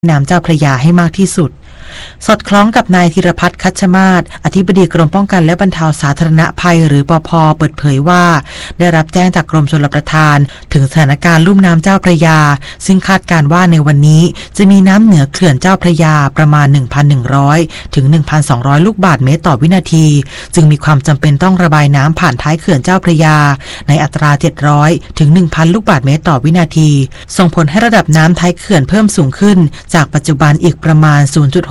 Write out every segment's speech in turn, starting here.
น้ำเจ้าพระยาให้มากที่สุดสอดคล้องกับนายธีรพัฒน์คัชมาศอธิบดีกรมป้องกันและบรรเทาสาธารณภัยหรือปภ.เปิดเผยว่าได้รับแจ้งจากกรมชลประทานถึงสถานการณ์ลุ่มน้ำเจ้าพระยาซึ่งคาดการณ์ว่าในวันนี้จะมีน้ำเหนือเขื่อนเจ้าพระยาประมาณ 1,100 ถึง 1,200 ลูกบาศก์เมตรต่อวินาทีจึงมีความจำเป็นต้องระบายน้ำผ่านท้ายเขื่อนเจ้าพระยาในอัตรา 700 ถึง 1,000 ลูกบาศก์เมตรต่อวินาทีส่งผลให้ระดับน้ำท้ายเขื่อนเพิ่มสูงขึ้นจากปัจจุบันอีกประมาณ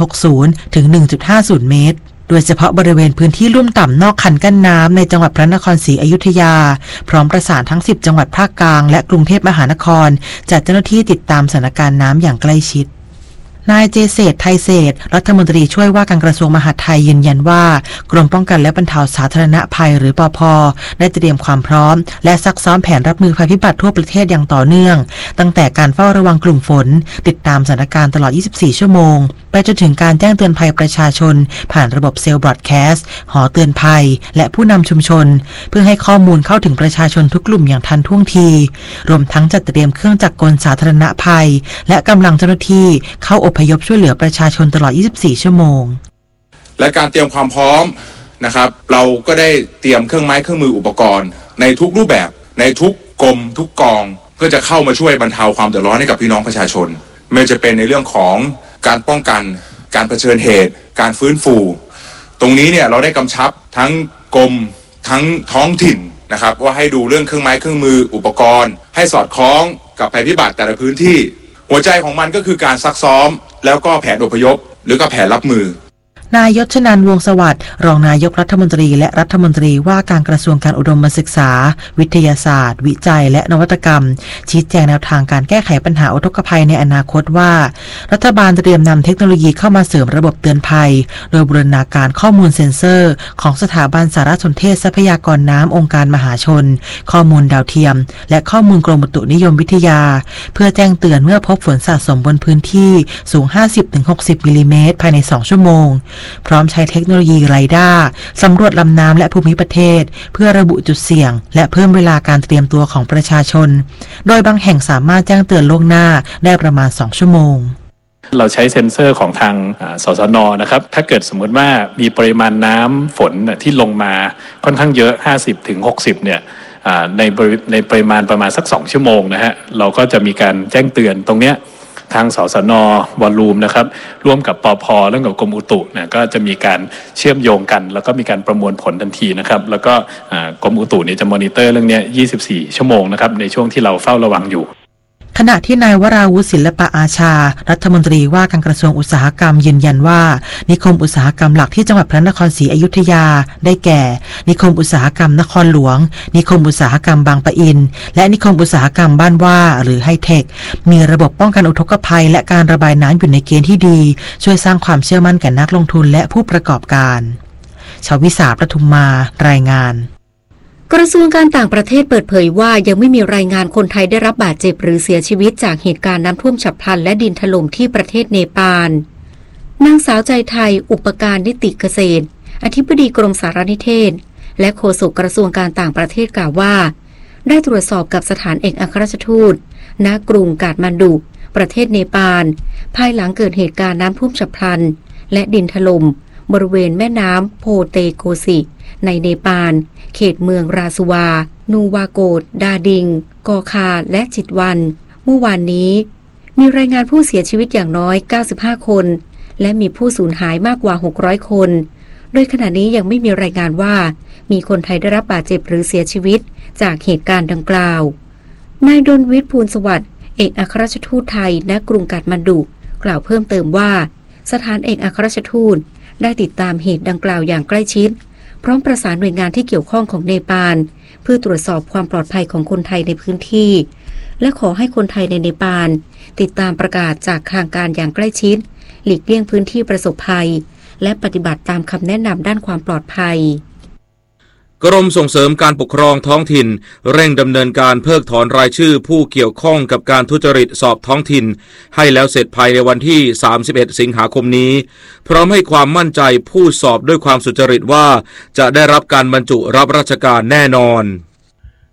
0.60 ถึง 1.50 เมตรโดยเฉพาะบริเวณพื้นที่ลุ่มต่ำนอกคันกั้นน้ำในจังหวัดพระนครศรีอยุธยาพร้อมประสานทั้ง 10 จังหวัดภาคกลางและกรุงเทพมหานครจัดเจ้าหน้าที่ติดตามสถานการณ์น้ำอย่างใกล้ชิดนายเจเศรษฐ์ไทยเศรษฐ์รัฐมนตรีช่วยว่าการกระทรวงมหาดไทยยืนยันว่ากรมป้องกันและบรรเทาสาธารณภัยหรือปภ.ได้เตรียมความพร้อมและซักซ้อมแผนรับมือภัยพิบัติทั่วประเทศอย่างต่อเนื่องตั้งแต่การเฝ้าระวังกลุ่มฝนติดตามสถานการณ์ตลอด 24 ชั่วโมงไปจนถึงการแจ้งเตือนภัยประชาชนผ่านระบบเซลล์บรอดแคสต์หอเตือนภัยและผู้นำชุมชนเพื่อให้ข้อมูลเข้าถึงประชาชนทุกกลุ่มอย่างทันท่วงทีรวมทั้งจัดเตรียมเครื่องจักรกลสาธารณภัยและกำลังเจ้าหน้าที่เข้าอพยพช่วยเหลือประชาชนตลอด 24 ชั่วโมงและการเตรียมความพร้อมนะครับเราก็ได้เตรียมเครื่องไม้เครื่องมืออุปกรณ์ในทุกรูปแบบในทุกกรมทุกกองเพื่อจะเข้ามาช่วยบรรเทาความเดือดร้อนให้กับพี่น้องประชาชนไม่ว่าจะเป็นในเรื่องของการป้องกันการเผชิญเหตุการฟื้นฟูตรงนี้เนี่ยเราได้กำชับทั้งกรมทั้งท้องถิ่นนะครับว่าให้ดูเรื่องเครื่องไม้เครื่องมืออุปกรณ์ให้สอดคล้องกับภัยพิบัติแต่ละพื้นที่หัวใจของมันก็คือการซักซ้อมแล้วก็แผนอพยพหรือก็แผนรับมือนายยศนันท์วงศ์สวัสดิ์รองนายกรัฐมนตรีและรัฐมนตรีว่าการกระทรวงการอุดมศึกษาวิทยาศาสตร์วิจัยและนวัตกรรมชี้แจงแนวทางการแก้ไขปัญหาอุทกภัยในอนาคตว่ารัฐบาลเตรียมนำเทคโนโลยีเข้ามาเสริมระบบเตือนภัยโดยบูรณาการข้อมูลเซ็นเซอร์ของสถาบันสารสนเทศทรัพยากรน้ำองค์การมหาชนข้อมูลดาวเทียมและข้อมูลกรมอุตุนิยมวิทยาเพื่อแจ้งเตือนเมื่อพบฝนสะสมบนพื้นที่สูง 50-60 มิลลิเมตรภายใน 2 ชั่วโมงพร้อมใช้เทคโนโลยีไรด้าสำรวจลำน้ำและภูมิประเทศเพื่อระบุจุดเสี่ยงและเพิ่มเวลาการเตรียมตัวของประชาชนโดยบางแห่งสามารถแจ้งเตือนล่วงหน้าได้ประมาณ2ชั่วโมงเราใช้เซ็นเซอร์ของทางสสน.นะครับถ้าเกิดสมมติว่ามีปริมาณน้ำฝนที่ลงมาค่อนข้างเยอะ 50-60 เนี่ยในปริมาณประมาณสัก2ชั่วโมงนะฮะเราก็จะมีการแจ้งเตือนตรงเนี้ยทางสสน.วอลลุ่มนะครับร่วมกับปภ.เรื่องกับกรมอุตุเนี่ยก็จะมีการเชื่อมโยงกันแล้วก็มีการประมวลผลทันทีนะครับแล้วก็กรมอุตุเนี่ยจะมอนิเตอร์เรื่องนี้24 ชั่วโมงนะครับในช่วงที่เราเฝ้าระวังอยู่ขณะที่นายวราวุฒิศิลปะอาชารัฐมนตรีว่าการกระทรวงอุตสาหกรรมยืนยันว่านิคมอุตสาหกรรมหลักที่จังหวัดพระนครศรีอยุธยาได้แก่นิคมอุตสาหกรรมนครหลวงนิคมอุตสาหกรรมบางปะอินและนิคมอุตสาหกรรมบ้านว่าหรือไฮเทคมีระบบป้องกันอุทกภัยและการระบายน้ำอยู่ในเกณฑ์ที่ดีช่วยสร้างความเชื่อมั่นแก่นักลงทุนและผู้ประกอบการชวิสาประทุมมารายงานกระทรวงการต่างประเทศเปิดเผยว่ายังไม่มีรายงานคนไทยได้รับบาดเจ็บหรือเสียชีวิตจากเหตุการณ์น้ำท่วมฉับพลันและดินถล่มที่ประเทศเนปาลนางสาวใจไทยอุปการนิติเกษตรอธิบดีกรมสารนิเทศและโฆษกกระทรวงการต่างประเทศกล่าวว่าได้ตรวจสอบกับสถานเอกอัครราชทูตณกรุงกาฐมานดุประเทศเนปาลภายหลังเกิดเหตุการณ์น้ำท่วมฉับพลันและดินถล่มบริเวณแม่น้ำโพเตโกสิในเนปาลเขตเมืองราสุวานูวาโกดดาดิงกอคาและจิตวันเมื่อวานนี้มีรายงานผู้เสียชีวิตอย่างน้อย95คนและมีผู้สูญหายมากกว่า600คนโดยขณะนี้ยังไม่มีรายงานว่ามีคนไทยได้รับบาดเจ็บหรือเสียชีวิตจากเหตุการณ์ดังกล่าวนายดลวิทย์ภูลสวัสดิ์เอกอัครราชทูตไทยณกรุงกาฐมานดุกล่าวเพิ่มเติมว่าสถานเอกอัครราชทูตได้ติดตามเหตุดังกล่าวอย่างใกล้ชิดพร้อมประสานหน่วยงานที่เกี่ยวข้องของเนปาลเพื่อตรวจสอบความปลอดภัยของคนไทยในพื้นที่และขอให้คนไทยในเนปาลติดตามประกาศจากทางการอย่างใกล้ชิดหลีกเลี่ยงพื้นที่ประสบภัยและปฏิบัติตามคำแนะนำด้านความปลอดภัยกรมส่งเสริมการปกครองท้องถิ่นเร่งดำเนินการเพิกถอนรายชื่อผู้เกี่ยวข้องกับการทุจริตสอบท้องถิ่นให้แล้วเสร็จภายในวันที่31สิงหาคมนี้พร้อมให้ความมั่นใจผู้สอบด้วยความสุจริตว่าจะได้รับการบรรจุรับราชการแน่นอน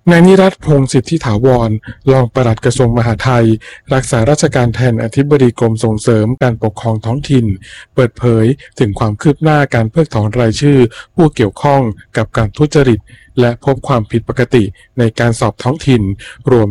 นายนิรัตน์พงษ์สิทธิถาวรรองปลัดกระทรวงมหาดไทยรักษาราชการแทนอธิบดีกรมส่งเสริมการปกครองท้องถิ่นเปิดเผยถึงความคืบหน้าการเพิกถอนรายชื่อผู้เกี่ยวข้องกับการทุจริตและพบความผิดปกติในการสอบท้องถิ่นรวม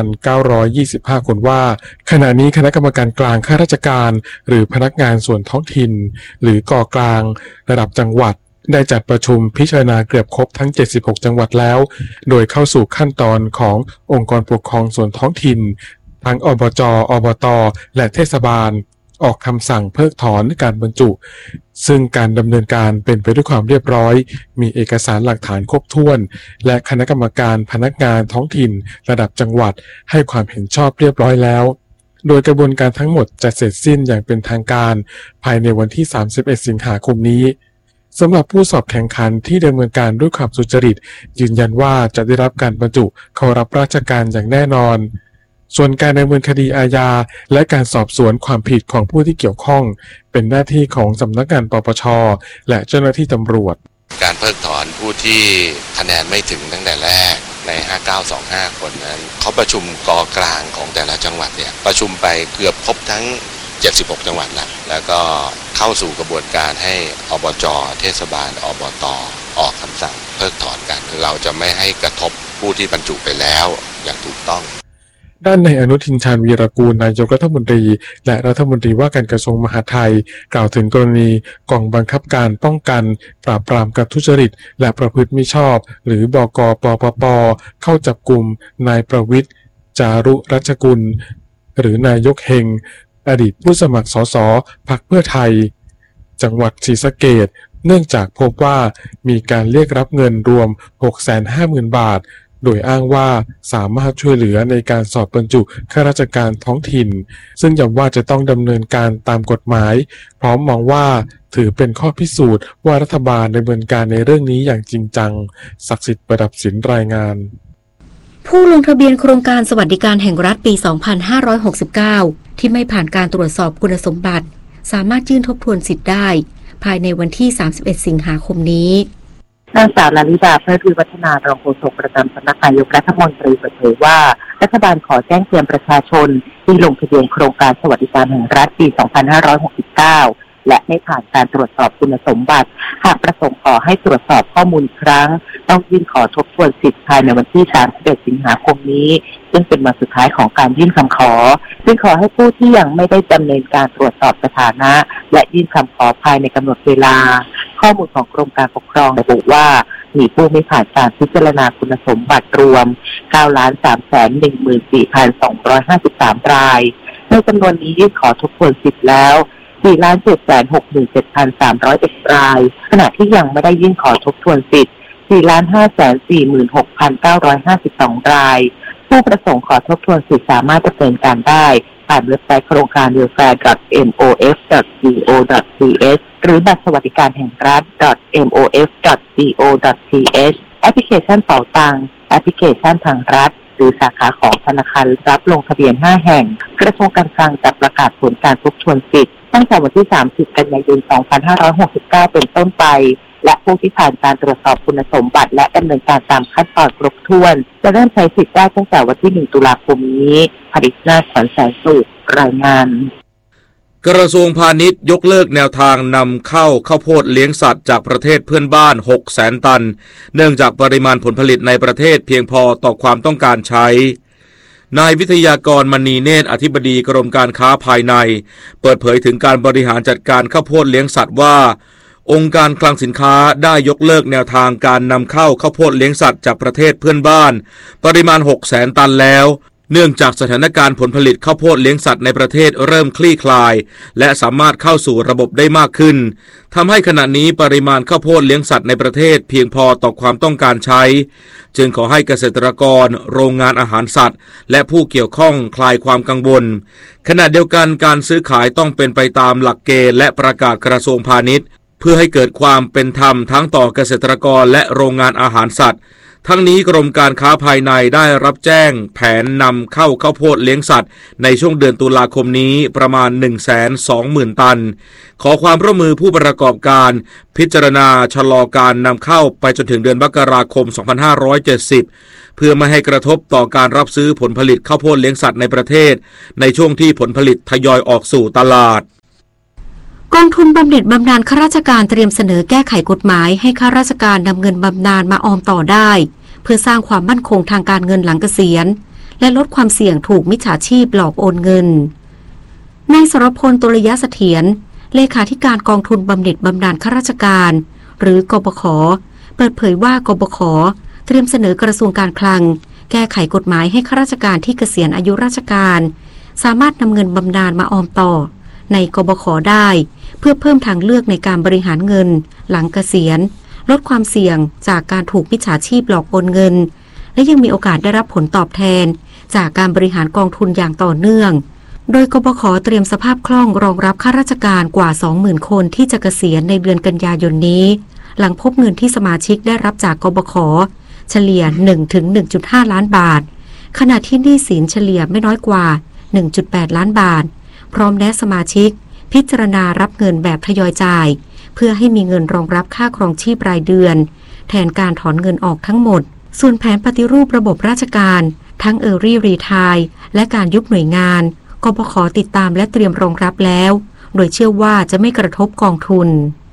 5,925 คนว่าขณะนี้คณะกรรมการกลางข้าราชการหรือพนักงานส่วนท้องถิ่นหรือกกลางระดับจังหวัดได้จัดประชุมพิจารณาเกือบครบทั้ง76จังหวัดแล้วโดยเข้าสู่ขั้นตอนขององค์กรปกครองส่วนท้องถิ่นทั้งอบจ.อบต.และเทศบาลออกคำสั่งเพิกถอนการบรรจุซึ่งการดำเนินการเป็นไปด้วยความเรียบร้อยมีเอกสารหลักฐานครบถ้วนและคณะกรรมการพนักงานท้องถิ่นระดับจังหวัดให้ความเห็นชอบเรียบร้อยแล้วโดยกระบวนการทั้งหมดจะเสร็จสิ้นอย่างเป็นทางการภายในวันที่31สิงหาคมนี้สำหรับผู้สอบแข่งขันที่ดำเนินการด้วยความสุจริตยืนยันว่าจะได้รับการบรรจุเข้ารับราชการอย่างแน่นอนส่วนการดำเนินคดีอาญาและการสอบสวนความผิดของผู้ที่เกี่ยวข้องเป็นหน้าที่ของสำนักงานปปช.และเจ้าหน้าที่ตำรวจการเพิกถอนผู้ที่คะแนนไม่ถึงตั้งแต่แรกใน5925คนนั้นเขาประชุมกกลางของแต่ละจังหวัดเนี่ยประชุมไปเกือบครบทั้ง76จังหวัดแล้วก็เข้าสู่กระบวนการให้อบจ.เทศบาลอบต.ออกคำสั่งเพิกถอนกันเราจะไม่ให้กระทบผู้ที่บรรจุไปแล้วอย่างถูกต้องด้านนายอนุทิน ชาญวีรกูลนายกรัฐมนตรีและรัฐมนตรีว่าการกระทรวงมหาดไทยกล่าวถึงกรณีกองบังคับการป้องกันปราบปรามการทุจริตและประพฤติมิชอบหรือบก.ปปป.เข้าจับกุมนายประวิตรจารุรัชกุลหรือนายกเฮงอดีตผู้สมัครสสพรรคเพื่อไทยจังหวัดศรีสะเกษเนื่องจากพบว่ามีการเรียกรับเงินรวม 650,000 บาทโดยอ้างว่าสามารถช่วยเหลือในการสอบบรรจุข้าราชการท้องถิ่นซึ่งย้ำว่าจะต้องดำเนินการตามกฎหมายพร้อมมองว่าถือเป็นข้อพิสูจน์ว่ารัฐบาลดำเนินการในเรื่องนี้อย่างจริงจังศักดิ์สิทธิ์ประดับศิลป์รายงานผู้ลงทะเบียนโครงการสวัสดิการแห่งรัฐปี 2569 ที่ไม่ผ่านการตรวจสอบคุณสมบัติสามารถยื่นทบทวนสิทธิ์ได้ภายในวันที่31สิงหาคมนี้นางสาวลลิดาเพื่อวิวัฒนารองโฆษกประจำสำนักนายกรัฐมนตรีเปิดเผยว่ารัฐบาลขอแจ้งเตือนประชาชนที่ลงทะเบียนโครงการสวัสดิการแห่งรัฐปี 2569 และไม่ผ่านการตรวจสอบคุณสมบัติหากประสงค์ขอให้ตรวจสอบข้อมูลอีกครั้งต้องยื่นขอทบทวนสิทธิ์ภายในวันที่31สิงหาคมนี้ซึ่งเป็นวันสุดท้ายของการยื่นคำขอซึ่งขอให้ผู้ที่ยังไม่ได้ดำเนินการตรวจสอบสถานะและยื่นคำขอภายในกำหนดเวลาข้อมูลของกรมการปกครองระบุว่ามีผู้ไม่ผ่านการพิจารณาคุณสมบัติรวม 9,314,253 รายในจำนวนนี้ยื่นขอทบทวนสิทธิ์แล้ว 4,767,301 รายขณะที่ยังไม่ได้ยื่นขอทบทวนสิทธิ์ 4,546,952 รายผู้ประสงค์ขอทบทวนสิทธิ์สามารถดำเนินการได้ผ่านเว็บไซต์โครงการ welfare.mof.go.th หรือบัตรสวัสดิการแห่งรัฐ .mof.go.th แอปพลิเคชันเป๋าตังค์แอปพลิเคชันทางรัฐหรือสาขาของธนาคารรับลงทะเบียน5แห่งกระทรวงการคลังจะประกาศผลการทบทวนสิทธิ์ตั้งแต่วันที่30กันยายน2569เป็นต้นไปและผู้ที่ผ่านการตรวจสอบคุณสมบัติและดำเนินการตามขั้นตอนครบถ้วนจะเริ่มใช้สิทธิ์ได้ตั้งแต่วันที่1ตุลาคมนี้ผลิตนาถ ขวัญแสงสุขรายงานกระทรวงพาณิชย์ยกเลิกแนวทางนำเข้าข้าวโพดเลี้ยงสัตว์จากประเทศเพื่อนบ้าน 600,000 ตันเนื่องจากปริมาณผลผลิตในประเทศเพียงพอต่อความต้องการใช้นายวิทยากรมณีเนตรอธิบดีกรมการค้าภายในเปิดเผยถึงการบริหารจัดการข้าวโพดเลี้ยงสัตว์ว่าองค์การคลังสินค้าได้ยกเลิกแนวทางการนำเข้าข้าวโพดเลี้ยงสัตว์จากประเทศเพื่อนบ้านปริมาณ 600,000 ตันแล้วเนื่องจากสถานการณ์ผลผลิตข้าวโพดเลี้ยงสัตว์ในประเทศเริ่มคลี่คลายและสามารถเข้าสู่ระบบได้มากขึ้นทำให้ขณะนี้ปริมาณข้าวโพดเลี้ยงสัตว์ในประเทศเพียงพอต่อความต้องการใช้จึงขอให้เกษตรกรโรงงานอาหารสัตว์และผู้เกี่ยวข้องคลายความกังวลขณะเดียวกันการซื้อขายต้องเป็นไปตามหลักเกณฑ์และประกาศกระทรวงพาณิชย์เพื่อให้เกิดความเป็นธรรมทั้งต่อเกษตรกรและโรงงานอาหารสัตว์ทั้งนี้กรมการค้าภายในได้รับแจ้งแผนนำเข้าข้าวโพดเลี้ยงสัตว์ในช่วงเดือนตุลาคมนี้ประมาณ 120,000 ตันขอความร่วมมือผู้ประกอบการพิจารณาชะลอการนำเข้าไปจนถึงเดือนมกราคม 2570 เพื่อไม่ให้กระทบต่อการรับซื้อผลผลิตข้าวโพดเลี้ยงสัตว์ในประเทศในช่วงที่ผลผลิตทยอยออกสู่ตลาดกองทุนบำเหน็จบำนาญข้าราชการเตรียมเสนอแก้ไขกฎหมายให้ข้าราชการนำเงินบำนาญมาออมต่อได้เพื่อสร้างความมั่นคงทางการเงินหลังเกษียณและลดความเสี่ยงถูกมิจฉาชีพหลอกโอนเงินนายสรพล ตุลยเสถียรเลขาธิการกองทุนบำเหน็จบำนาญข้าราชการหรือกบข.เปิดเผยว่ากบข.เตรียมเสนอกระทรวงการคลังแก้ไขกฎหมายให้ข้าราชการที่เกษียณอายุราชการสามารถนำเงินบำนาญมาออมต่อในกบข.ได้เพื่อเพิ่มทางเลือกในการบริหารเงินหลังเกษียณลดความเสี่ยงจากการถูกมิจฉาชีพหลอกโอนเงินและยังมีโอกาสได้รับผลตอบแทนจากการบริหารกองทุนอย่างต่อเนื่องโดยกบข.เตรียมสภาพคล่องรองรับข้าราชการกว่า 20,000 คนที่จะเกษียณในเดือนกันยายนนี้หลังพบเงินที่สมาชิกได้รับจากกบข.เฉลี่ย 1-1.5 ล้านบาทขณะที่หนี้สินเฉลี่ยไม่น้อยกว่า 1.8 ล้านบาทพร้อมแนะสมาชิกพิจารณารับเงินแบบทยอยจ่ายเพื่อให้มีเงินรองรับค่าครองชีพรายเดือนแทนการถอนเงินออกทั้งหมดส่วนแผนปฏิรูประบบราชการทั้งEarly Retireและการยุบหน่วยงานกบข.ติดตามและเตรียมรองรับแล้วโดยเชื่อว่าจะไม่กระทบกองทุน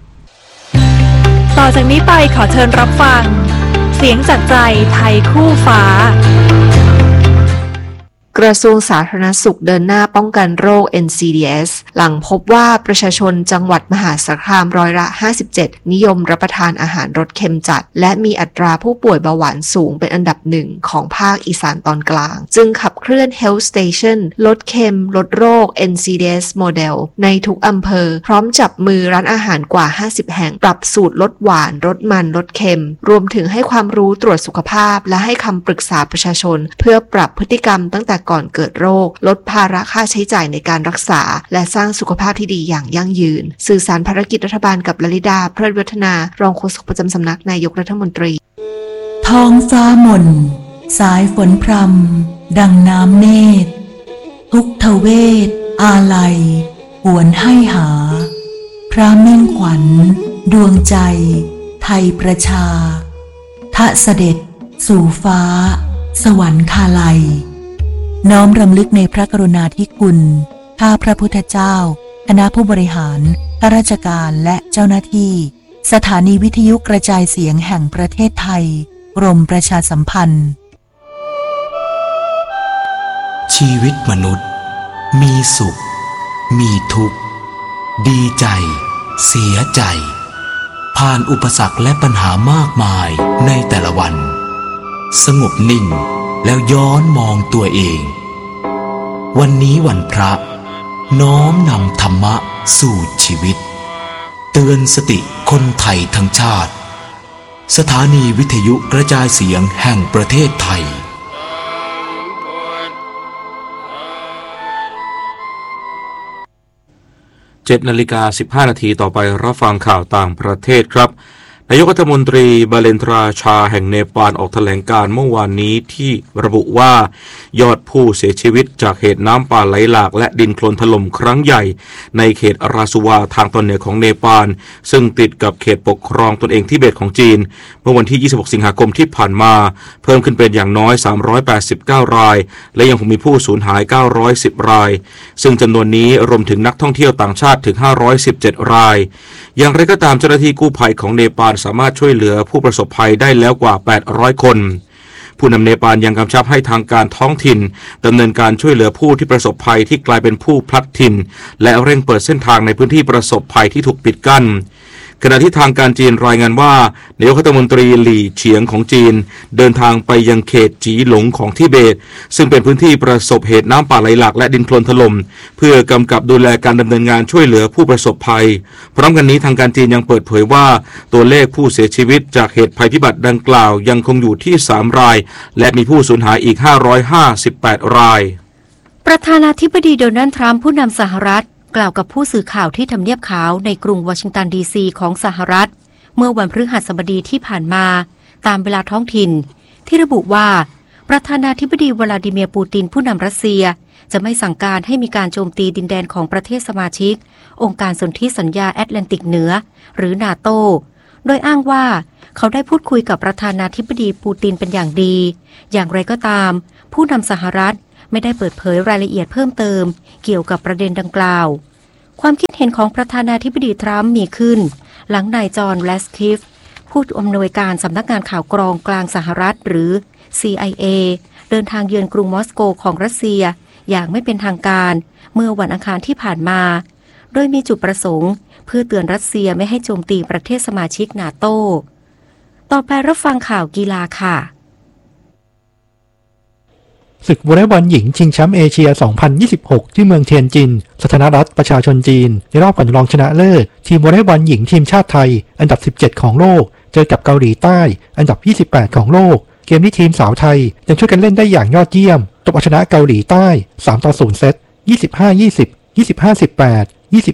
ต่อจากนี้ไปขอเชิญรับฟังเสียงจากใจไทยคู่ฟ้ากระทรวงสาธารณสุขเดินหน้าป้องกันโรค NCDs หลังพบว่าประชาชนจังหวัดมหาสารคามร้อยละ 57 นิยมรับประทานอาหารรสเค็มจัดและมีอัตราผู้ป่วยเบาหวานสูงเป็นอันดับหนึ่งของภาคอีสานตอนกลางจึงขับเคลื่อน Health Station ลดเค็มลดโรค NCDs Model ในทุกอำเภอพร้อมจับมือร้านอาหารกว่า 50 แห่งปรับสูตรลดหวานลดมันลดเค็มรวมถึงให้ความรู้ตรวจสุขภาพและให้คำปรึกษาประชาชนเพื่อปรับพฤติกรรมตั้งแต่ก่อนเกิดโรคลดภาระค่าใช้จ่ายในการรักษาและสร้างสุขภาพที่ดีอย่างยั่งยืนสื่อสารภารกิจรัฐบาลกับลลิดาเพลิดวัฒนารองโฆษกประจำสำนักนายกรัฐมนตรีท้องฟ้าหม่นสายฝนพรำดังน้ำเนตรทุกทเวทอาลัยหวนให้หาพระมิ่งขวัญดวงใจไทยประชาทะเสด็จสู่ฟ้าสวรรคาลัยน้อมรำลึกในพระกรุณาธิคุณข้าพระพุทธเจ้าคณะผู้บริหารข้าราชการและเจ้าหน้าที่สถานีวิทยุกระจายเสียงแห่งประเทศไทยกรมประชาสัมพันธ์ชีวิตมนุษย์มีสุขมีทุกข์ดีใจเสียใจผ่านอุปสรรคและปัญหามากมายในแต่ละวันสงบนิ่งแล้วย้อนมองตัวเองวันนี้วันพระน้อมนำธรรมะสู่ชีวิตเตือนสติคนไทยทั้งชาติสถานีวิทยุกระจายเสียงแห่งประเทศไทย 7:15 นาทีต่อไปรับฟังข่าวต่างประเทศครับนายกรัฐมนตรีบาเลนทราชาแห่งเนปาลออกแถลงการเมื่อวานนี้ที่ระบุว่ายอดผู้เสียชีวิตจากเหตุน้ำป่าไหลหลากและดินโคลนถล่มครั้งใหญ่ในเขตราสุวาทางตอนเหนือของเนปาลซึ่งติดกับเขตปกครองตนเองทิเบตของจีนเมื่อวันที่ 26 สิงหาคมที่ผ่านมาเพิ่มขึ้นเป็นอย่างน้อย 389 รายและยังคงมีผู้สูญหาย 910 รายซึ่งจำนวนนี้รวมถึงนักท่องเที่ยวต่างชาติถึง 517 รายอย่างไรก็ตามเจ้าหน้าที่กู้ภัยของเนปาลสามารถช่วยเหลือผู้ประสบภัยได้แล้วกว่า 800 คนผู้นำเนปาลยังกำชับให้ทางการท้องถิ่นดำเนินการช่วยเหลือผู้ที่ประสบภัยที่กลายเป็นผู้พลัดถิ่นและเร่งเปิดเส้นทางในพื้นที่ประสบภัยที่ถูกปิดกั้นขณะที่ทางการจีนรายงานว่านายกรัฐมนตรีหลี่เฉียงของจีนเดินทางไปยังเขตจีหลงของทิเบตซึ่งเป็นพื้นที่ประสบเหตุน้ำป่าไหลหลากและดินโคลนถล่มเพื่อกำกับดูแลการดำเนินงานช่วยเหลือผู้ประสบภัยพร้อมกันนี้ทางการจีนยังเปิดเผยว่าตัวเลขผู้เสียชีวิตจากเหตุภัยพิบัติดังกล่าวยังคงอยู่ที่3 รายและมีผู้สูญหายอีก558 รายประธานาธิบดีโดนัลด์ทรัมป์ผู้นำสหรัฐกล่าวกับผู้สื่อข่าวที่ทำเนียบขาวในกรุงวอชิงตันดีซีของสหรัฐเมื่อวันพฤหัสบดีที่ผ่านมาตามเวลาท้องถิ่นที่ระบุว่าประธานาธิบดีวลาดิเมียร์ปูตินผู้นำรัสเซียจะไม่สั่งการให้มีการโจมตีดินแดนของประเทศสมาชิกองค์การสนธิสัญญาแอตแลนติกเหนือหรือนาโตโดยอ้างว่าเขาได้พูดคุยกับประธานาธิบดีปูตินเป็นอย่างดีอย่างไรก็ตามผู้นำสหรัฐไม่ได้เปิดเผยรายละเอียดเพิ่มเติมเกี่ยวกับประเด็นดังกล่าวความคิดเห็นของประธานาธิบดีทรัมป์มีขึ้นหลังนายจอห์น แลสคิฟผู้อำนวยการสำนักงานข่าวกรองกลางสหรัฐหรือ CIA เดินทางเยือนกรุงมอสโกของรัสเซียอย่างไม่เป็นทางการเมื่อวันอังคารที่ผ่านมาโดยมีจุดประสงค์เพื่อเตือนรัสเซียไม่ให้โจมตีประเทศสมาชิกนาโตต่อไปรับฟังข่าวกีฬาค่ะศึกวอลเลย์บอลหญิงชิงแชมป์เอเชีย 2026 ที่เมืองเทียนจินสาธารณรัฐประชาชนจีนในรอบก่อนรองชนะเลิศทีมวอลเลย์บอลหญิงทีมชาติไทยอันดับ 17 ของโลกเจอกับเกาหลีใต้อันดับ 28 ของโลกเกมที่ทีมสาวไทยยังช่วยกันเล่นได้อย่างยอดเยี่ยมตบเอาชนะเกาหลีใต้ 3-0 เซต 25-20 25-18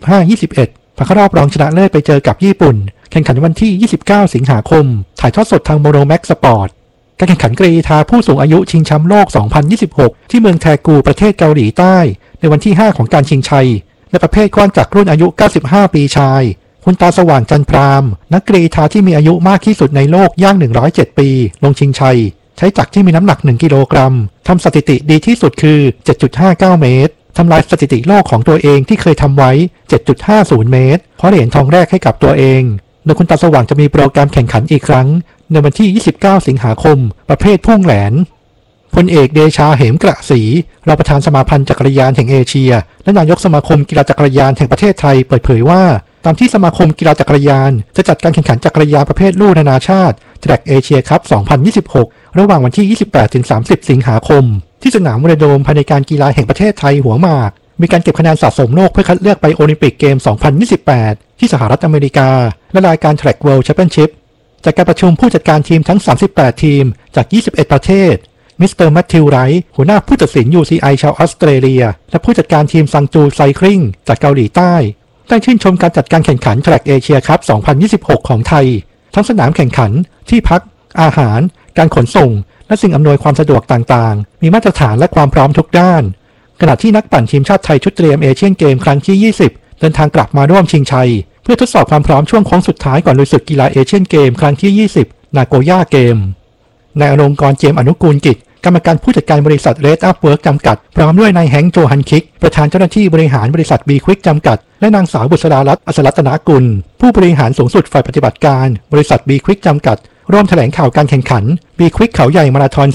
25-21 ผ่านเข้ารอบรองชนะเลิศไปเจอกับญี่ปุ่นแข่งขันวันที่ 29 สิงหาคมถ่ายทอดสดทางโมโนแม็กสปอร์ตการแข่งขันกรีฑาผู้สูงอายุชิงแชมป์โลก 2026 ที่เมืองแทกูประเทศเกาหลีใต้ในวันที่ 5 ของการชิงชัยในประเภทกว้างจักรรุ่นอายุ 95 ปีชายคุณตาสว่างจันทรามนักกรีฑาที่มีอายุมากที่สุดในโลกย่าง 107 ปีลงชิงชัยใช้จักรที่มีน้ำหนัก 1 กิโลกรัมทำสถิติดีที่สุดคือ 7.59 เมตรทำลายสถิติโลกของตัวเองที่เคยทำไว้ 7.50 เมตรเพราะเหรียญทองแรกให้กับตัวเองโดยคุณตาสว่างจะมีโปรแกรมแข่งขันอีกครั้งในวันที่ 29 สิงหาคมประเภทพุ่งแหลนพลเอกเดชาเหมกระศรีรองประธานสมาพันธ์จักรยานแห่งเอเชียและนายกสมาคมกีฬาจักรยานแห่งประเทศไทยเปิดเผยว่าตามที่สมาคมกีฬาจักรยานจะจัดการแข่งขันจักรยานประเภทลู่นานาชาติแทร็กเอเชียคัพ 2026 ระหว่างวันที่ 28-30 สิงหาคมที่สนามวอลเลย์โดมภายในการกีฬาแห่งประเทศไทยหัวหมากมีการเก็บคะแนนสะสมโลกเพื่อคัดเลือกไปโอลิมปิกเกม 2028 ที่สหรัฐอเมริกาและรายการ Track World Championship จากการประชุมผู้จัดการทีมทั้ง 38 ทีมจาก 21 ประเทศมิสเตอร์แมทธิวไรท์หัวหน้าผู้ตัดสิน UCI ชาวออสเตรเลียและผู้จัดการทีมซังจูไซคลิงจากเกาหลีใต้ได้ชื่นชมการจัดการแข่งขัน Track Asia Cup 2026 ของไทยทั้งสนามแข่งขันที่พักอาหารการขนส่งและสิ่งอำนวยความสะดวกต่างๆมีมาตรฐานและความพร้อมทุกด้านขณะที่นักปั่นทีมชาติไทยชุดเตรียมเอเชียนเกมครั้งที่ 20 เดินทางกลับมาร่วมชิงชัยเพื่อทดสอบความพร้อมช่วงโค้งสุดท้ายก่อนลุยศึกกีฬาเอเชียนเกมครั้งที่ 20 นาโกย่าเกมนายอลงกรณ์เจมส์อนุกูลกิจกรรมการผู้จัดการบริษัท Red Up Work จำกัดพร้อมด้วยนายแฮงค์โจฮันคิกประธานเจ้าหน้าที่บริหารบริษัท B Quick จำกัดและนางสาวบุษรารัตน์อัศรัตนกุลผู้บริหารสูงสุดฝ่ายปฏิบัติการบริษัท B Quick จำกัดร่วมแถลงข่าวการแข่งขัน B Quick เขาใหญ่มาราธอน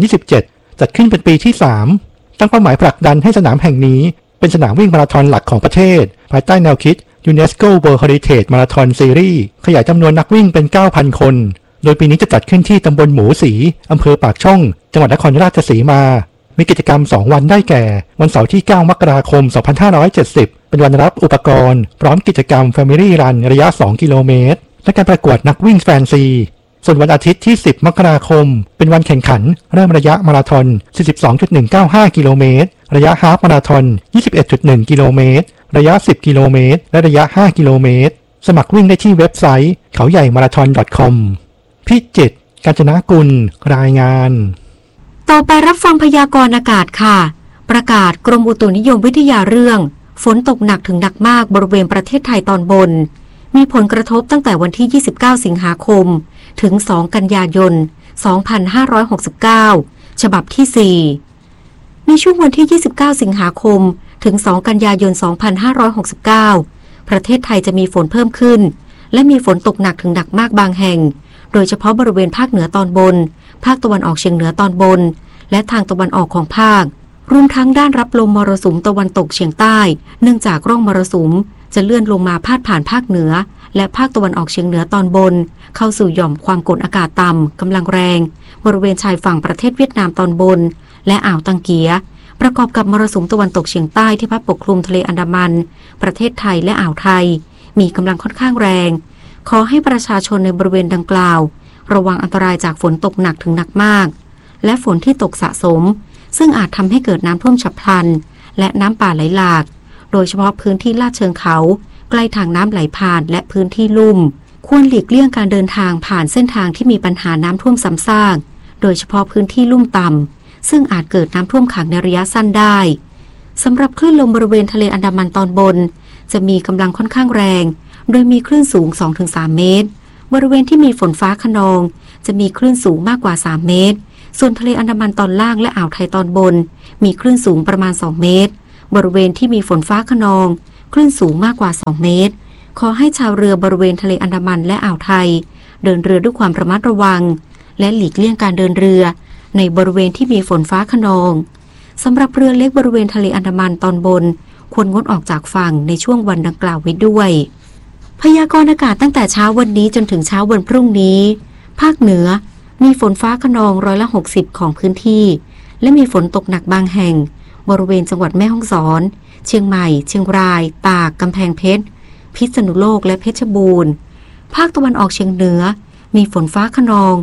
2027 จัดขึ้นเป็นปีที่ 3 ตั้งเป้าหมายผลักดันให้สนามแห่งนี้เป็นสนามวิ่งมาราธอนหลักของประเทศภายใต้แนวคิด UNESCO World Heritage Marathon Series ขยายจำนวนนักวิ่งเป็น 9,000 คนโดยปีนี้จะจัดขึ้นที่ตำบลหมูสีอำเภอปากช่องจังหวัดนครราชสีมามีกิจกรรม2วันได้แก่วันเสาร์ที่ 9 มกราคม 2570 เป็นวันรับอุปกรณ์พร้อมกิจกรรม Family Run ระยะ 2 กิโลเมตรและการประกวดนักวิ่งแฟนซีส่วนวันอาทิตย์ที่ 10 มกราคมเป็นวันแข่งขันเริ่มระยะมาราธอน 42.195 กิโลเมตรระยะฮาล์ฟมาราธอน 21.1 กิโลเมตรระยะ 10 กิโลเมตรและระยะ 5 กิโลเมตรสมัครวิ่งได้ที่เว็บไซต์เขาใหญ่มาราธอน .com พิจิตร กาญจนกุลรายงานต่อไปรับฟังพยากรณ์อากาศค่ะประกาศกรมอุตุนิยมวิทยาเรื่องฝนตกหนักถึงหนักมากบริเวณประเทศไทยตอนบนมีผลกระทบตั้งแต่วันที่ 29 สิงหาคมถึง 2 กันยายน 2569 ฉบับที่ 4 ในช่วงวันที่ 29 สิงหาคมถึง 2 กันยายน 2569 ประเทศไทยจะมีฝนเพิ่มขึ้นและมีฝนตกหนักถึงหนักมากบางแห่งโดยเฉพาะบริเวณภาคเหนือตอนบนภาคตะวันออกเฉียงเหนือตอนบนและทางตะวันออกของภาครวมทั้งด้านรับลมมรสุมตะวันตกเฉียงใต้เนื่องจากร่องมรสุมจะเลื่อนลงมาพาดผ่านภาคเหนือและภาคตะวันออกเฉียงเหนือตอนบนเข้าสู่หย่อมความกดอากาศต่ำกำลังแรงบริเวณชายฝั่งประเทศเวียดนามตอนบนและอ่าวตังเกียประกอบกับมรสุมตะวันตกเฉียงใต้ที่พัดปกคลุมทะเลอันดามันประเทศไทยและอ่าวไทยมีกำลังค่อนข้างแรงขอให้ประชาชนในบริเวณดังกล่าวระวังอันตรายจากฝนตกหนักถึงหนักมากและฝนที่ตกสะสมซึ่งอาจทำให้เกิดน้ำท่วมฉับพลันและน้ำป่าไหลหลากโดยเฉพาะพื้นที่ลาดเชิงเขาใกล้ทางน้ำไหลผ่านและพื้นที่ลุ่มควรหลีกเลี่ยงการเดินทางผ่านเส้นทางที่มีปัญหาน้ำท่วมซ้ำซากโดยเฉพาะพื้นที่ลุ่มต่ำซึ่งอาจเกิดน้ำท่วมขังในระยะสั้นได้สำหรับคลื่นลมบริเวณทะเลอันดามันตอนบนจะมีกำลังค่อนข้างแรงโดยมีคลื่นสูง 2-3 เมตรบริเวณที่มีฝนฟ้าคะนองจะมีคลื่นสูงมากกว่า3เมตรส่วนทะเลอันดามันตอนล่างและอ่าวไทยตอนบนมีคลื่นสูงประมาณ2เมตรบริเวณที่มีฝนฟ้าคะนองคลื่นสูงมากกว่า2เมตรขอให้ชาวเรือบริเวณทะเลอันดามันและอ่าวไทยเดินเรือด้วยความระมัดระวังและหลีกเลี่ยงการเดินเรือในบริเวณที่มีฝนฟ้าคะนองสำหรับเรือเล็กบริเวณทะเลอันดามันตอนบนควรงดออกจากฝั่งในช่วงวันดังกล่าวไว้ด้วยพยากรณ์อากาศตั้งแต่เช้าวันนี้จนถึงเช้าวันพรุ่งนี้ภาคเหนือมีฝนฟ้าคะนอง60%ของพื้นที่และมีฝนตกหนักบางแห่งบริเวณจังหวัดแม่ฮ่องสอนเชียงใหม่เชียงรายตากกำแพงเพชรพิษณุโลกและเพชรบูรณ์ภาคตะวันออกเฉียงเหนือมีฝนฟ้าคะนอง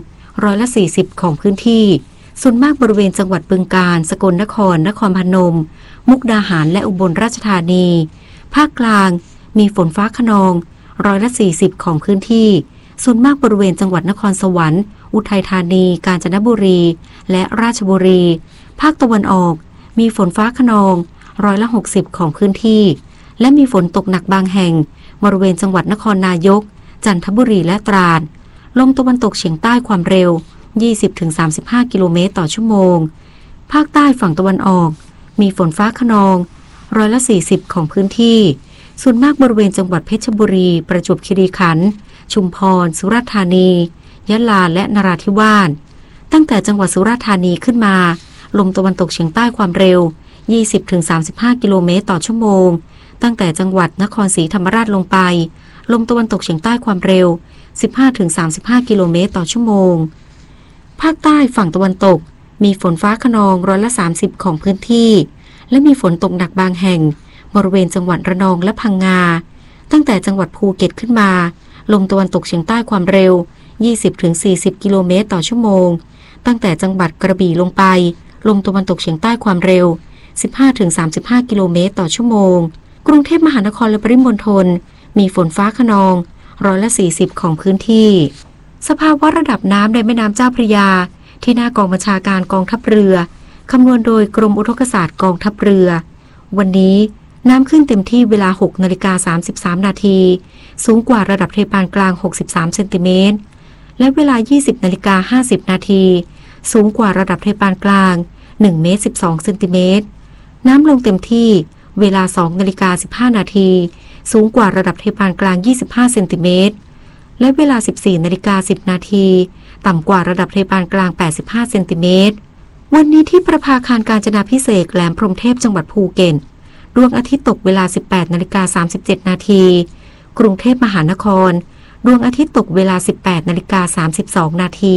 40%ของพื้นที่ส่วนมากบริเวณจังหวัดบึงกาฬสกลนครนครพนมมุกดาหารและอุบลราชธานีภาคกลางมีฝนฟ้าคะนอง40%ของพื้นที่ส่วนมากบริเวณจังหวัดนครสวรรค์อุทัยธานีกาญจนบุรีและราชบุรีภาคตะวันออกมีฝนฟ้าคะนอง60%ของพื้นที่และมีฝนตกหนักบางแห่งบริเวณจังหวัดนครนายกจันทบุรีและตราดลมตะวันตกเฉียงใต้ความเร็ว 20-35 กิโลเมตรต่อชั่วโมงภาคใต้ฝั่งตะวันออกมีฝนฟ้าคะนอง40%ของพื้นที่ส่วนมากบริเวณจังหวัดเพชรบุรีประจวบคีรีขันธ์ชุมพรสุราษฎร์ธานียะลาและนราธิวาสตั้งแต่จังหวัดสุราษฎร์ธานีขึ้นมาลมตะวันตกเฉียงใต้ความเร็ว 20-35 กิโลเมตรต่อชั่วโมงตั้งแต่จังหวัดนครศรีธรรมราชลงไปลมตะวันตกเฉียงใต้ความเร็ว 15-35 กิโลเมตรต่อชั่วโมงภาคใต้ฝั่งตะวันตกมีฝนฟ้าคะนอง30%ของพื้นที่และมีฝนตกหนักบางแห่งบริเวณจังหวัดระนองและพังงาตั้งแต่จังหวัดภูเก็ตขึ้นมาลมตะวันตกเฉียงใต้ความเร็ว 20-40 กิโลเมตรต่อชั่วโมงตั้งแต่จังหวัดกระบี่ลงไปลมตะวันตกเฉียงใต้ความเร็ว 15-35 กิโลเมตรต่อชั่วโมงกรุงเทพมหานครและปริมณฑลมีฝนฟ้าคะนอง40%ของพื้นที่สภาวะระดับน้ำในแม่น้ำเจ้าพระยาที่หน้ากองบัญชาการกองทัพเรือคำนวณโดยกรมอุทกศาสตร์กองทัพเรือวันนี้น้ำขึ้นเต็มที่เวลา 6:33 นาทีสูงกว่าระดับทะเลปานกลาง63เซนติเมตรและเวลา 20:50 นาทีสูงกว่าระดับทะเลปานกลาง1 เมตร 12 เซนติเมตรน้ำลงเต็มที่เวลา 2:15 นาทีสูงกว่าระดับทะเลปานกลาง25เซนติเมตรและเวลา 14:10 นาทีต่ำกว่าระดับทะเลปานกลาง85เซนติเมตรวันนี้ที่ประภาคารกาญจนาภิเษกแหลมพรหมเทพจังหวัดภูเก็ตดวงอาทิตย์ตกเวลา 18:37 นาทีกรุงเทพมหานครดวงอาทิตย์ตกเวลา 18:32 นาที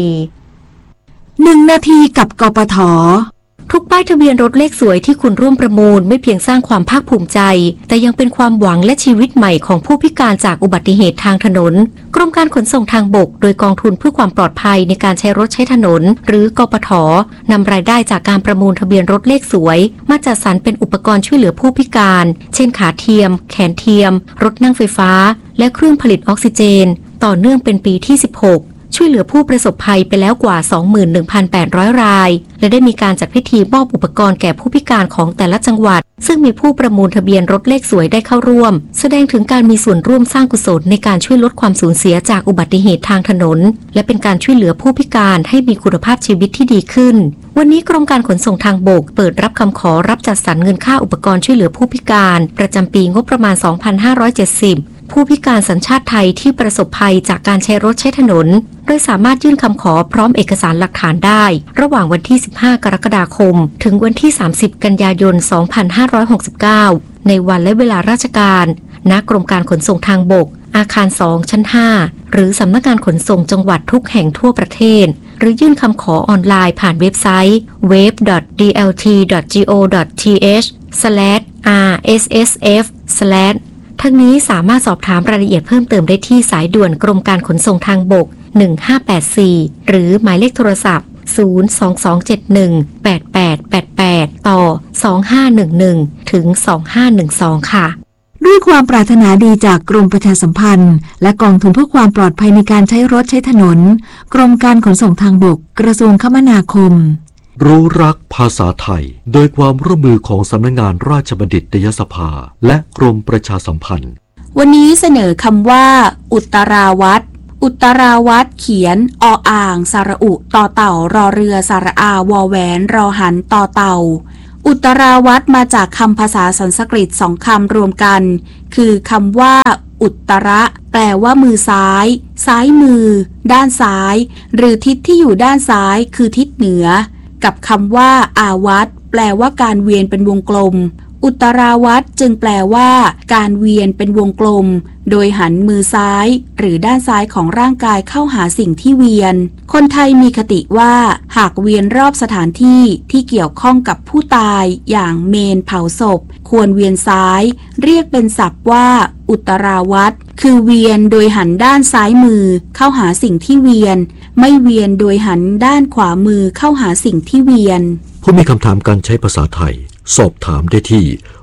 1 นาทีกับกปท.ทุกป้ายทะเบียนรถเลขสวยที่คุณร่วมประมูลไม่เพียงสร้างความภาคภูมิใจแต่ยังเป็นความหวังและชีวิตใหม่ของผู้พิการจากอุบัติเหตุทางถนนกรมการขนส่งทางบกโดยกองทุนเพื่อความปลอดภัยในการใช้รถใช้ถนนหรือกปท.นำรายได้จากการประมูลทะเบียนรถเลขสวยมาจัดสรรเป็นอุปกรณ์ช่วยเหลือผู้พิการเช่นขาเทียมแขนเทียมรถนั่งไฟฟ้าและเครื่องผลิตออกซิเจนต่อเนื่องเป็นปีที่ 16ช่วยเหลือผู้ประสบภัยไปแล้วกว่า 21,800 รายและได้มีการจัดพิธีมอบอุปกรณ์แก่ผู้พิการของแต่ละจังหวัดซึ่งมีผู้ประมูลทะเบียนรถเลขสวยได้เข้าร่วมแสดงถึงการมีส่วนร่วมสร้างกุศลในการช่วยลดความสูญเสียจากอุบัติเหตุทางถนนและเป็นการช่วยเหลือผู้พิการให้มีคุณภาพชีวิตที่ดีขึ้นวันนี้กรมการขนส่งทางบกเปิดรับคำขอรับจัดสรรเงินค่าอุปกรณ์ช่วยเหลือผู้พิการประจำปีงบประมาณ 2570ผู้พิการสัญชาติไทยที่ประสบภัยจากการใช้รถใช้ถนนโดยสามารถยื่นคำขอพร้อมเอกสารหลักฐานได้ระหว่างวันที่ 15 กรกฎาคมถึงวันที่ 30 กันยายน 2569 ในวันและเวลาราชการณกรมการขนส่งทางบกอาคาร 2 ชั้น 5 หรือสำนักงานขนส่งจังหวัดทุกแห่งทั่วประเทศหรือยื่นคำขอออนไลน์ผ่านเว็บไซต์ www.dlt.go.th/rssf/ ทั้งนี้สามารถสอบถามรายละเอียดเพิ่มเติมได้ที่สายด่วนกรมการขนส่งทางบก 1584 หรือหมายเลขโทรศัพท์ 022718888 ต่อ 2511 ถึง 2512 ค่ะด้วยความปรารถนาดีจากกรมประชาสัมพันธ์และกองทุนเพื่อความปลอดภัยในการใช้รถใช้ถนนกรมการขนส่งทางบกกระทรวงคมนาคมรู้รักภาษาไทยโดยความร่วมมือของสำนักงานราชบัณฑิตยสภาและกรมประชาสัมพันธ์วันนี้เสนอคำว่าอุตราวัดอุตราวัดเขียนออ่างสระอุต่อเต่ารอเรือสระอาวอแหวนรอหันต่อเต่าอุตราวัดมาจากคำภาษาสันสกฤตสองคำรวมกันคือคำว่าอุตระแปลว่ามือซ้ายซ้ายมือด้านซ้ายหรือทิศที่อยู่ด้านซ้ายคือทิศเหนือกับคำว่าอาวัตแปลว่าการเวียนเป็นวงกลมอุตราวัตจึงแปลว่าการเวียนเป็นวงกลมโดยหันมือซ้ายหรือด้านซ้ายของร่างกายเข้าหาสิ่งที่เวียนคนไทยมีคติว่าหากเวียนรอบสถานที่ที่เกี่ยวข้องกับผู้ตายอย่างเมนเผาศพควรเวียนซ้ายเรียกเป็นศัพท์ว่าอุตราวัตคือเวียนโดยหันด้านซ้ายมือเข้าหาสิ่งที่เวียนไม่เวียนโดยหันด้านขวามือเข้าหาสิ่งที่เวียนผู้มีคำถามการใช้ภาษาไทยสอบถามได้ที่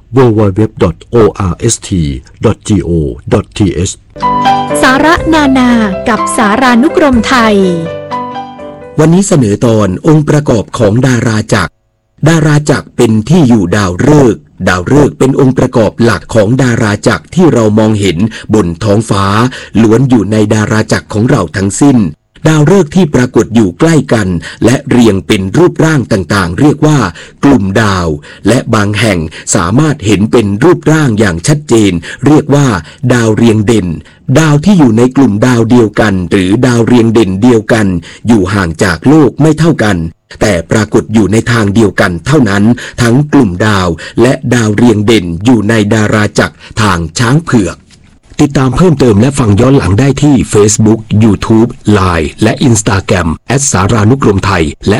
www.orst.go.th สาระนานากับสารานุกรมไทยวันนี้เสนอตอนองค์ประกอบของดาราจักรดาราจักรเป็นที่อยู่ดาวฤกษ์ดาวฤกษ์เป็นองค์ประกอบหลักของดาราจักรที่เรามองเห็นบนท้องฟ้าล้วนอยู่ในดาราจักรของเราทั้งสิ้นดาวฤกษ์ที่ปรากฏอยู่ใกล้กันและเรียงเป็นรูปร่างต่างๆเรียกว่ากลุ่มดาวและบางแห่งสามารถเห็นเป็นรูปร่างอย่างชัดเจนเรียกว่าดาวเรียงเด่นดาวที่อยู่ในกลุ่มดาวเดียวกันหรือดาวเรียงเด่นเดียวกันอยู่ห่างจากโลกไม่เท่ากันแต่ปรากฏอยู่ในทางเดียวกันเท่านั้นทั้งกลุ่มดาวและดาวเรียงเด่นอยู่ในดาราจักรทางช้างเผือกติดตามเพิ่มเติมและฟังย้อนหลังได้ที่ Facebook, YouTube, Line และ Instagram @ สารานุกรมไทยและ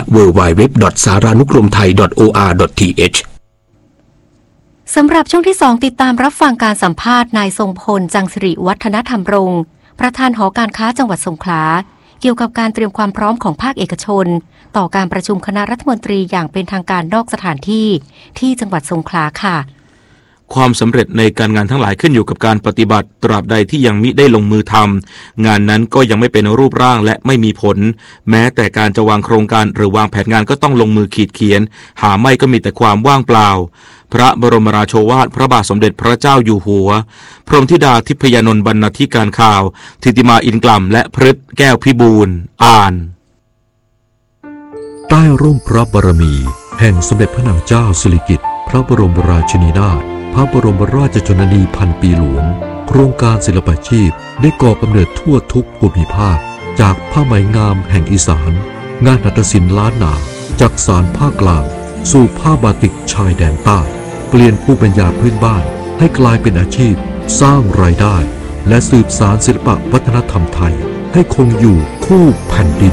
www.saranukromthai.or.th สำหรับช่วงที่2ติดตามรับฟังการสัมภาษณ์นายทรงพลจังสิริวัฒนธรรมรงค์ประธานหอการค้าจังหวัดสงขลาเกี่ยวกับการเตรียมความพร้อมของภาคเอกชนต่อการประชุมคณะรัฐมนตรีอย่างเป็นทางการนอกสถานที่ที่จังหวัดสงขลาค่ะความสำเร็จในการงานทั้งหลายขึ้นอยู่กับการปฏิบัติตราบใดที่ยังมิได้ลงมือทำงานนั้นก็ยังไม่เป็นรูปร่างและไม่มีผลแม้แต่การจะวางโครงการหรือวางแผนงานก็ต้องลงมือขีดเขียนหาไม่ก็มีแต่ความว่างเปล่าพระบรมราโชวาทพระบาทสมเด็จพระเจ้าอยู่หัวพรหมธิดาทิพยานนท์บรรณาธิการข่าวธิติมาอินกล่ำและพฤทธิ์แก้วพิบูลอ่านใต้ร่มพระบารมีแห่งสมเด็จพระนางเจ้าสิริกิติ์พระบรมราชินีนาถพระบรมราชชนนีพันปีหลวงโครงการศิลปาชีพได้ก่อกำเนิดทั่วทุกภูมิภาคจากผ้าไหมงามแห่งอีสานงานหัตถศิลป์ล้านนาจากสานภาคกลางสู่ผ้าบาติกชายแดนใต้เปลี่ยนภูมิปัญญาพื้นบ้านให้กลายเป็นอาชีพสร้างรายได้และสืบสานศิลปวัฒนธรรมไทยให้คงอยู่คู่แผ่นดิน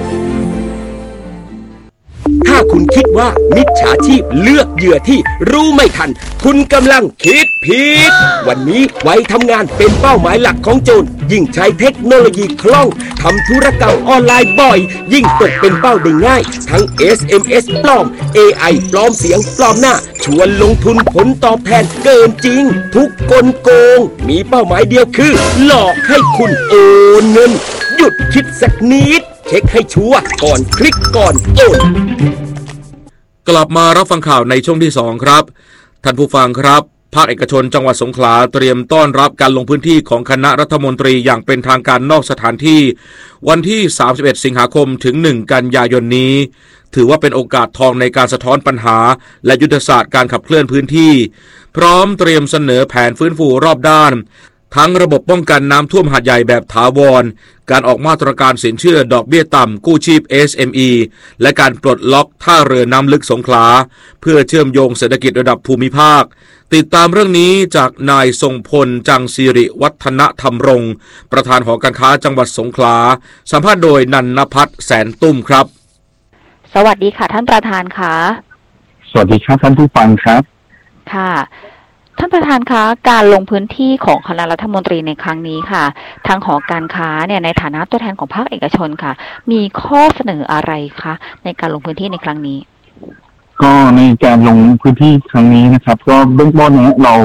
ถ้าคุณคิดว่ามิจฉาชีพเลือกเหยื่อที่รู้ไม่ทันคุณกำลังคิดผิดวันนี้วัยทำงานเป็นเป้าหมายหลักของโจรยิ่งใช้เทคโนโลยีคล่องทำธุรกรรมออนไลน์บ่อยยิ่งตกเป็นเป้าได้ง่ายทั้ง SMS ปลอม AI ปลอมเสียงปลอมหน้าชวนลงทุนผลตอบแทนเกินจริงทุกกลโกงมีเป้าหมายเดียวคือหลอกให้คุณโอนเงินหยุดคิดสักนิดเช็คให้ชัวร์ก่อนคลิกก่อนโอนกลับมารับฟังข่าวในช่วงที่2ครับท่านผู้ฟังครับภาคเอกชนจังหวัดสงขลาเตรียมต้อนรับการลงพื้นที่ของคณะรัฐมนตรีอย่างเป็นทางการนอกสถานที่วันที่31สิงหาคมถึง1กันยายนนี้ถือว่าเป็นโอกาสทองในการสะท้อนปัญหาและยุทธศาสตร์การขับเคลื่อนพื้นที่พร้อมเตรียมเสนอแผนฟื้นฟูรอบด้านทั้งระบบป้องกันน้ำท่วมหาดใหญ่แบบถาวรการออกมาตรการสินเชื่อดอกเบี้ยต่ำกู้ชีพ SME และการปลดล็อกท่าเรือน้ำลึกสงขลาเพื่อเชื่อมโยงเศรษฐกิจระดับภูมิภาคติดตามเรื่องนี้จากนายทรงพลจังสิริวัฒนธรรมรงค์ประธานหอการค้าจังหวัดสงขลาสัมภาษณ์โดยนันนภัทรแสนตุ้มครับสวัสดีค่ะท่านประธานค่ะสวัสดีครับท่านผู้ฟังครับค่ะท่านประธานคะการลงพื้นที่ของคณะรัฐมนตรีในครั้งนี้ค่ะทางหอการค้าเนี่ยในฐานะตัวแทนของภาคเอกชนค่ะมีข้อเสนออะไรคะในการลงพื้นที่ในครั้งนี้ก็ในการลงพื้นที่ครั้งนี้นะครับก็เบื้องต้นเรา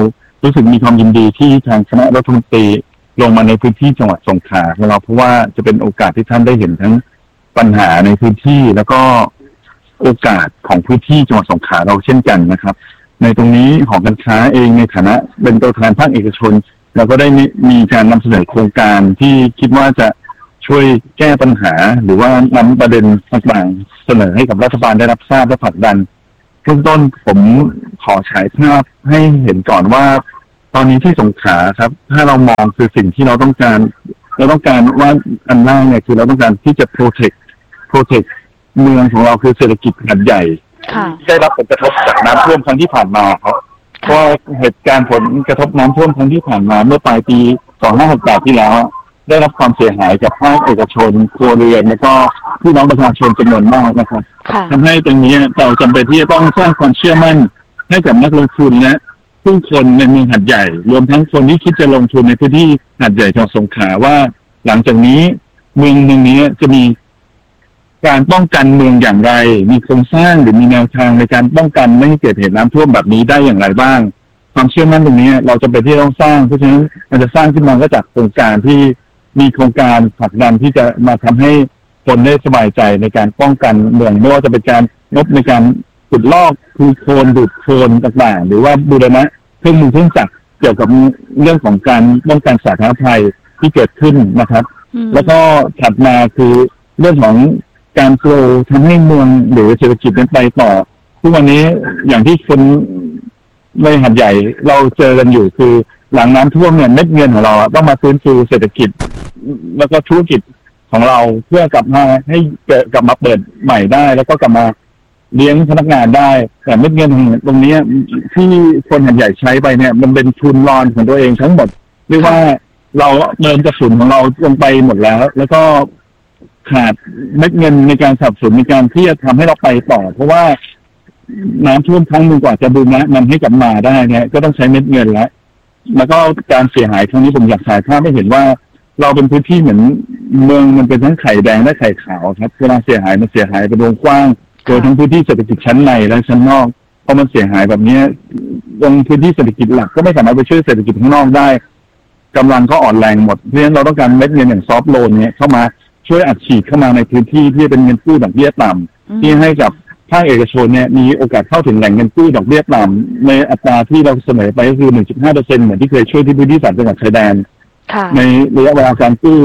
รู้สึกมีความยินดีที่ทางคณะรัฐมนตรีลงมาในพื้นที่จังหวัดสงขลาของเราเพราะว่าจะเป็นโอกาสที่ท่านได้เห็นทั้งปัญหาในพื้นที่แล้วก็โอกาสของพื้นที่จังหวัดสงขลาเราเช่นกันนะครับในตรงนี้หอการค้าเองในฐานะเป็นตัวแทนภาคเอกชนเราก็ได้มีการนำเสนอโครงการที่คิดว่าจะช่วยแก้ปัญหาหรือว่านำประเด็นต่างๆเสนอให้กับรัฐบาลได้รับทราบและผลักดันเริ่มต้นผมขอฉายภาพให้เห็นก่อนว่าตอนนี้ที่สงขลาครับถ้าเรามองคือสิ่งที่เราต้องการว่าอันแรกเนี่ยคือเราต้องการที่จะ protect เมืองของเราคือเศรษฐกิจขนาดใหญ่ที่ได้รับผลกระทบจากน้ำท่วมครั้งที่ผ่านมาครับเพราะเหตุการณ์ผลกระทบน้ำท่วมครั้งที่ผ่านมาเมื่อปลายปี2568ที่แล้วได้รับความเสียหายจากภาคเอกชนครัวเรือนแล้วก็พี่น้องประชาชนจำนวนมากนะครับทำให้ตรงนี้เราจำเป็นที่จะต้องสร้างความเชื่อมั่นให้กับนักลงทุนและผู้คนในเมืองหาดใหญ่รวมทั้งคนที่คิดจะลงทุนในพื้นที่หาดใหญ่จังหวัดสงขลาว่าหลังจากนี้เมืองนี้จะมีการป้องกันเมืองอย่างไรมีโครงสร้างหรือมีแนวทางในการป้องกันไม่ให้เกิดเหตุน้ำท่วมแบบนี้ได้อย่างไรบ้างความเชื่อมั่นตรงนี้เราจำเป็นที่ต้องสร้างเพราะฉะนั้นมันจะสร้างขึ้นมาก็จากโครงการที่มีโครงการผลักดันที่จะมาทำให้คนได้สบายใจในการป้องกันเมืองไม่ว่าจะเป็นการงบในการขุดลอกคูโคลนดูดโคลนต่างๆหรือว่าบูรณะเครื่องมือเครื่องจักรเกี่ยวกับเรื่องของการป้องกันสาธารณภัยที่เกิดขึ้นนะครับแล้วก็ถัดมาคือเรื่องของการโกลทำให้เมืองหรือเศรษฐกิจเป็นไปต่อทุกวันนี้อย่างที่คนในหาดใหญ่เราเจอกันอยู่คือหลังน้ำท่วมเนี่ยเม็ดเงินของเราต้องมาฟื้นฟูเศรษฐกิจแล้วก็ธุรกิจของเราเพื่อกลับมาให้กลับมาเปิดใหม่ได้แล้วก็กลับมาเลี้ยงพนักงานได้แต่เม็ดเงินตรงนี้ที่คนหาดใหญ่ใช้ไปเนี่ยมันเป็นทุนรอนของตัวเองทั้งหมดเรียกว่าเราเดินกระสุนของเราลงไปหมดแล้วก็ขาดเม็ดเงินในการสนับสนุนในการที่จะทำให้เราไปต่อเพราะว่าน้ำท่วมครั้งหนึ่งกว่าจะบูรณะมันให้กลับมาได้เนี่ยก็ต้องใช้เม็ดเงินแล้วก็การเสียหายครั้งนี้ผมอยากถ่ายภาพให้เห็นว่าเราเป็นพื้นที่เหมือนเมืองมันเป็นทั้งไข่แดงและไข่ขาวครับเวลาเสียหายมันเสียหายเป็นวงกว้างโดยทั้งพื้นที่เศรษฐกิจชั้นในและชั้นนอกพอมันเสียหายแบบนี้ตรงพื้นที่เศรษฐกิจหลักก็ไม่สามารถไปช่วยเศรษฐกิจข้างนอกได้กำลังก็อ่อนแรงหมดเพราะฉะนั้นเราต้องการเม็ดเงินอย่างซอฟต์โลนเนี่ยเข้ามาช่วยอัดฉีดเข้ามาในพื้นที่ที่เป็นเงินกู้ดอกเบี้ยต่ำที่ให้กับภาคเอกชนเนี่ยมีโอกาสเข้าถึงแหล่งเงินกู้ดอกเบี้ยต่ำในอัตราที่เราเสนอไปก็คือ 1.5% เหมือนที่เคยช่วยที่พื้นที่3จังหวัดชายแดนในระยะเวลาการกู้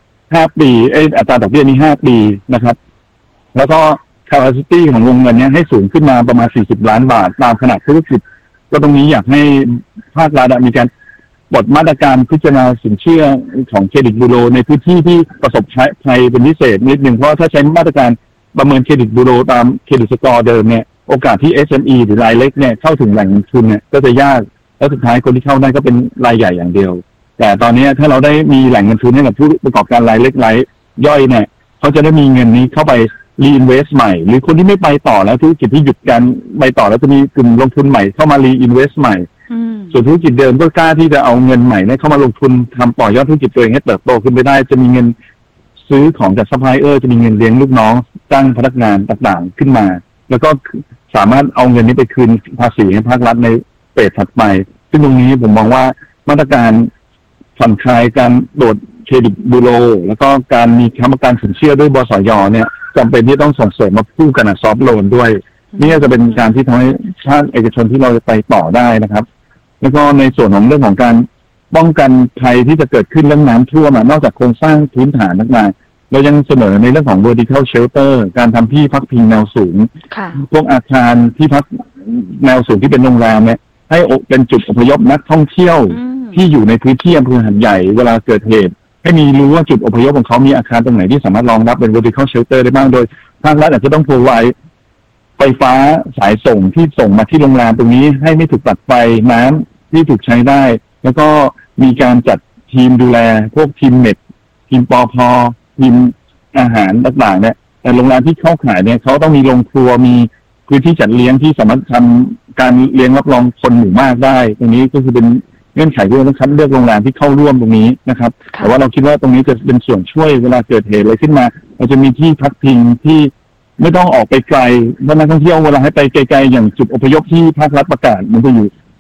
5 ปีอัตราดอกเบี้ยนี้5 ปีนะครับแล้วก็ capacity ของวงเงินนี้ให้สูงขึ้นมาประมาณ40 ล้านบาทตามขนาดธุรกิจก็ตรงนี้อยากให้ภาครัฐมีการบทมาตรการพิจารณาสินเชื่อของเครดิตบูโรในพื้นที่ที่ประสบภัยเป็นพิเศษนิดนึงเพราะถ้าใช้มาตรการประเมินเครดิตบูโรตามเครดิตสกอร์เดิมเนี่ยโอกาสที่ SME หรือรายเล็กเนี่ยเข้าถึงแหล่งทุนเนี่ยก็จะยากแล้วสุดท้ายคนที่เข้าได้ก็เป็นรายใหญ่อย่างเดียวแต่ตอนนี้ถ้าเราได้มีแหล่งเงินทุนให้กับผู้ประกอบการรายเล็กรายย่อยเนี่ยเขาจะได้มีเงินนี้เข้าไปreinvest ใหม่หรือคนที่ไม่ไปต่อแล้วธุรกิจที่หยุดการไปต่อแล้วจะมีกลุ่มลงทุนใหม่เข้ามา reinvest ใหม่ส่วนธุรกิจเดิมก็กล้าที่จะเอาเงินใหม่เข้ามาลงทุนทำต่อยอดธุรกิจตัวเองให้เติบโตขึ้นไปได้จะมีเงินซื้อของจากซัพพลายเออร์จะมีเงินเลี้ยงลูกน้องจ้างพนักงานต่างๆขึ้นมาแล้วก็สามารถเอาเงินนี้ไปคืนภาษีให้ภาครัฐในเฟสถัดไปซึ่งตรงนี้ผมมองว่ามาตรการผ่อนคลายการโดดเครดิตบูโรแล้วก็การมีค้ำประกันสินเชื่อด้วยบสย.เนี่ยจำเป็นที่ต้องส่งเสริมมาคู่กันซอฟต์โลนด้วยนี่จะเป็นการที่ทำให้ภาคเอกชนที่เราจะไปต่อได้นะครับแล้วก็ในส่วนของเรื่องของการป้องกันภัยที่จะเกิดขึ้นเรื่องน้ำท่วมนอกจากโครงสร้างพื้นฐานต่างๆเรายังเสนอในเรื่องของ vertical shelter การทำที่พักพิงแนวสูงพวกอาคารที่พักแนวสูงที่เป็นโรงแรมเนี่ยให้เป็นจุดอพยพนักท่องเที่ยวที่อยู่ในพื้นที่อำเภอหาดใหญ่เวลาเกิดเหตุให้มีรู้ว่าจุดอพยพของเขามีอาคารตรงไหนที่สามารถรองรับเป็น vertical shelter ได้บ้างโดยภาครัฐอาจจะต้อง provide ไฟฟ้าสายส่งที่ส่งมาที่โรงแรมตรงนี้ให้ไม่ถูกตัดไฟน้ำที่ถูกใช้ได้แล้วก็มีการจัดทีมดูแลพวกทีมเน็ตทีมปพทีมอาหารต่างๆเนี่ยแต่โรงแรมที่เข้าขายเนี่ยเขาต้องมีโรงครัวมีพื้นที่จัดเลี้ยงที่สามารถทำการเลี้ยงรับรองคนหมู่มากได้ตรงนี้ก็คือเป็นเงื่อนไขที่เราต้องคัดเลือกโรงแรมที่เข้าร่วมตรงนี้นะครับแต่ว่าเราคิดว่าตรงนี้จะเป็นส่วนช่วยเวลาเกิดเหตุอะไรขึ้นมาเราจะมีที่พักพิงที่ไม่ต้องออกไปไกลเพราะนักท่องเที่ยวเวลาให้ไปไกลๆอย่างจุดอพยพที่ภาครัฐประกาศมันจะอยู่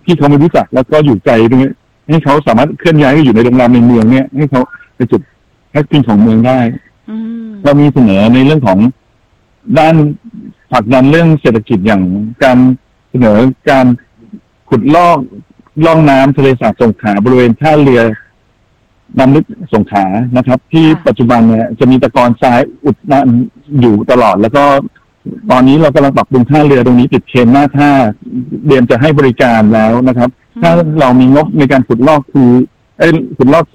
ที่เขาไม่รู้จักแล้วก็อยู่ไกลตรงนี้ให้เขาสามารถเคลื่อนย้ายไปอยู่ในโรงแรมในเมืองเนี่ยให้เขาไปจุดแท็กซี่ของเมืองได้เรามีเสนอในเรื่องของด้านผลักดันเรื่องเศรษฐกิจอย่างการเสนอการขุดล่องน้ำทะเลสาบสงขลาบริเวณท่าเรือน้ำลึกสงขลานะครับที่ปัจจุบันเนี่ยจะมีตะกอนทรายอุดน้ำอยู่ตลอดแล้วก็ตอนนี้เรากำลังปรับปรุงท่าเรือตรงนี้ติดเคนหน้าท่าเตรียมจะให้บริการแล้วนะครับถ้าเรามีงบในการขุดลอกขุดลอก